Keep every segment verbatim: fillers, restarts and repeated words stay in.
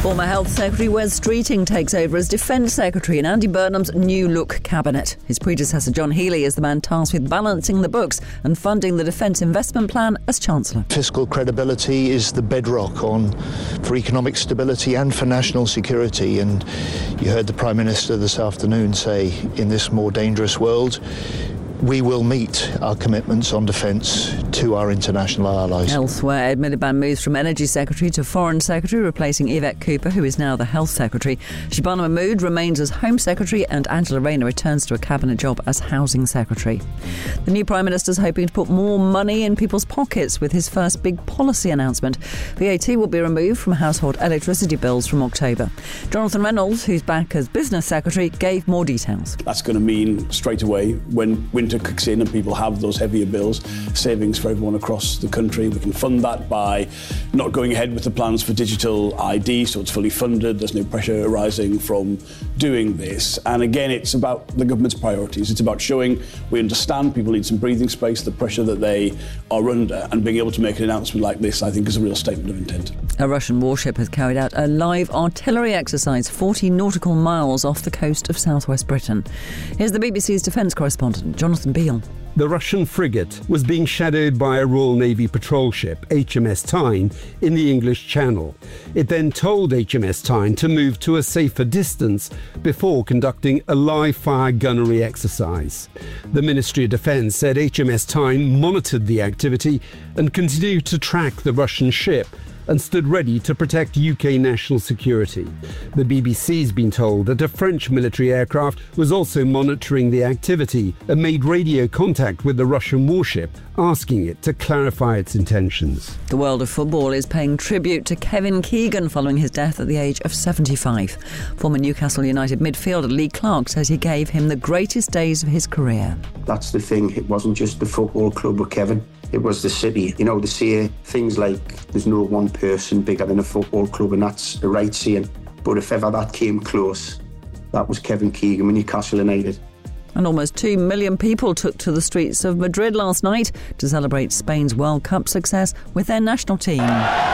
Former Health Secretary Wes Streeting takes over as Defence Secretary in Andy Burnham's new look cabinet. His predecessor John Healey is the man tasked with balancing the books and funding the Defence Investment Plan as Chancellor. Fiscal credibility is the bedrock on for economic stability and for national security, and you heard the Prime Minister this afternoon say, in this more dangerous world, we will meet our commitments on defence to our international allies. Elsewhere, Ed Miliband moves from Energy Secretary to Foreign Secretary, replacing Yvette Cooper, who is now the Health Secretary. Shabana Mahmood remains as Home Secretary, and Angela Rayner returns to a cabinet job as Housing Secretary. The new Prime Minister is hoping to put more money in people's pockets with his first big policy announcement. V A T will be removed from household electricity bills from October. Jonathan Reynolds, who's back as Business Secretary, gave more details. That's going to mean straight away, when winter kicks in and people have those heavier bills, savings for everyone across the country. We can fund that by not going ahead with the plans for digital I D, so it's fully funded. There's no pressure arising from doing this. And again, it's about the government's priorities. It's about showing we understand people need some breathing space, the pressure that they are under, and being able to make an announcement like this, I think, is a real statement of intent. A Russian warship has carried out a live artillery exercise forty nautical miles off the coast of southwest Britain. Here's the B B C's defence correspondent, Jonathan Beale. The Russian frigate was being shadowed by a Royal Navy patrol ship, H M S Tyne, in the English Channel. It then told H M S Tyne to move to a safer distance before conducting a live-fire gunnery exercise. The Ministry of Defence said H M S Tyne monitored the activity and continued to track the Russian ship and stood ready to protect U K national security. The B B C's been told that a French military aircraft was also monitoring the activity and made radio contact with the Russian warship, asking it to clarify its intentions. The world of football is paying tribute to Kevin Keegan following his death at the age of seventy-five. Former Newcastle United midfielder Lee Clark says he gave him the greatest days of his career. That's the thing, it wasn't just the football club with Kevin. It was the city. You know, the say things like there's no one person bigger than a football club, and that's a right saying. But if ever that came close, that was Kevin Keegan with Newcastle United. And almost two million people took to the streets of Madrid last night to celebrate Spain's World Cup success with their national team.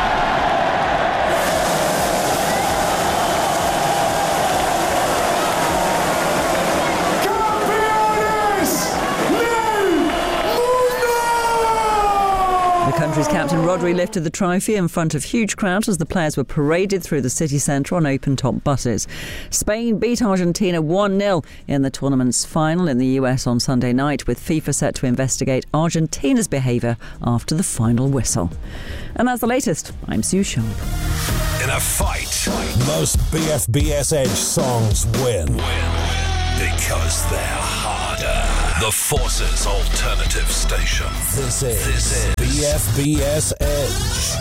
The country's captain Rodri lifted the trophy in front of huge crowds as the players were paraded through the city centre on open-top buses. Spain beat Argentina one nil in the tournament's final in the U S on Sunday night, with FIFA set to investigate Argentina's behaviour after the final whistle. And that's the latest. I'm Sue Sharp. In a fight, most B F B S Edge songs win. Win. Because they're harder. The Forces Alternative Station. This is, this is B F B S Edge.